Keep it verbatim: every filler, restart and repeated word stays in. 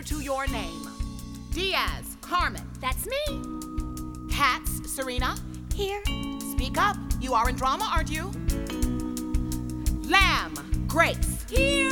to your name. Diaz, Carmen. That's me. Katz, Serena. Here. Speak up. You are in drama, aren't you? Lamb, Grace. Here.